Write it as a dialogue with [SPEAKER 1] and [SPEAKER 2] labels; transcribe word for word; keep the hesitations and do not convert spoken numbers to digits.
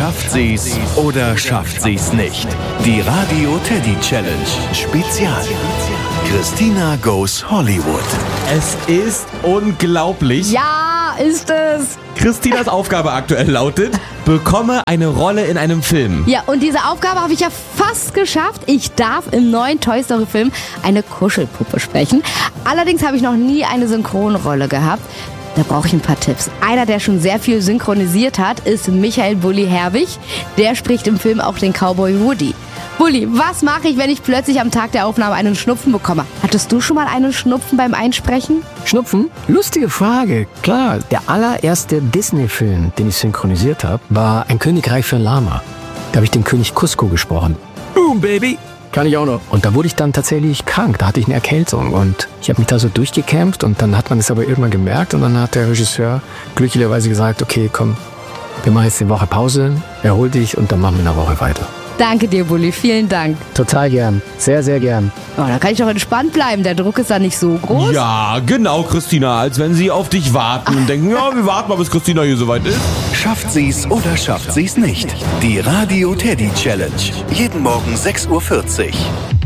[SPEAKER 1] Schafft sie's oder schafft sie's nicht? Die Radio Teddy Challenge Spezial. Christina goes Hollywood.
[SPEAKER 2] Es ist unglaublich.
[SPEAKER 3] Ja, ist es.
[SPEAKER 2] Christinas Aufgabe aktuell lautet, bekomme eine Rolle in einem Film.
[SPEAKER 3] Ja, und diese Aufgabe habe ich ja fast geschafft. Ich darf im neuen Toy Story Film eine Kuschelpuppe sprechen. Allerdings habe ich noch nie eine Synchronrolle gehabt. Da brauche ich ein paar Tipps. Einer, der schon sehr viel synchronisiert hat, ist Michael Bulli Herbig. Der spricht im Film auch den Cowboy Woody. Bulli, was mache ich, wenn ich plötzlich am Tag der Aufnahme einen Schnupfen bekomme? Hattest du schon mal einen Schnupfen beim Einsprechen?
[SPEAKER 4] Schnupfen? Lustige Frage. Klar, der allererste Disney-Film, den ich synchronisiert habe, war Ein Königreich für Lama. Da habe ich den König Cusco gesprochen. Boom, Baby! Kann ich auch noch. Und da wurde ich dann tatsächlich krank. Da hatte ich eine Erkältung und ich habe mich da so durchgekämpft und dann hat man es aber irgendwann gemerkt und dann hat der Regisseur glücklicherweise gesagt, okay, komm, wir machen jetzt eine Woche Pause, erhol dich und dann machen wir eine Woche weiter.
[SPEAKER 3] Danke dir, Bulli, vielen Dank.
[SPEAKER 4] Total gern, sehr, sehr gern.
[SPEAKER 3] Oh, da kann ich doch entspannt bleiben, der Druck ist da nicht so groß.
[SPEAKER 2] Ja, genau, Christina, als wenn sie auf dich warten und denken, ja, wir warten mal, bis Christina hier soweit ist.
[SPEAKER 1] Schafft sie's oder schafft sie's nicht? Die Radio Teddy Challenge. Jeden Morgen sechs Uhr vierzig.